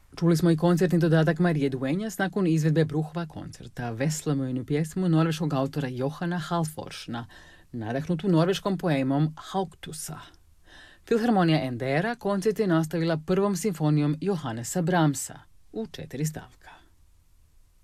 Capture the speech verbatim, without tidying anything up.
Čuli smo i koncertni dodatak Marije Duenjas nakon izvedbe Bruhova koncerta. Veslamo jednu pjesmu norveškog autora Johana Halforšna, nadahnutu norveškom poemom Hauktusa. Filharmonija Endera koncert je nastavila prvom simfonijom Johannesa Brahmsa u četiri stavka.